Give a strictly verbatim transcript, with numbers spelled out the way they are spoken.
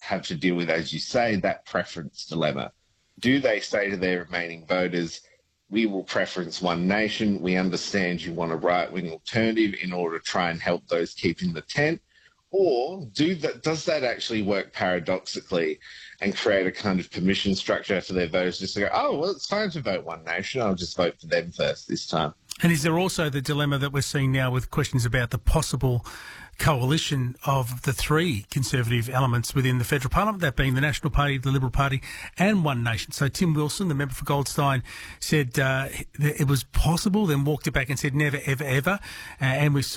have to deal with, as you say, that preference dilemma. Do they say to their remaining voters, we will preference one nation, we understand you want a right-wing alternative in order to try and help those keeping the tent? Or do that, does that actually work paradoxically and create a kind of permission structure for their voters just to go, oh, well, it's fine to vote one nation, I'll just vote for them first this time? And is there also the dilemma that we're seeing now with questions about the possible coalition of the three Conservative elements within the federal parliament, that being the National Party, the Liberal Party and One Nation? So Tim Wilson, the member for Goldstein, said uh, it was possible, then walked it back and said never, ever, ever. Uh, and we saw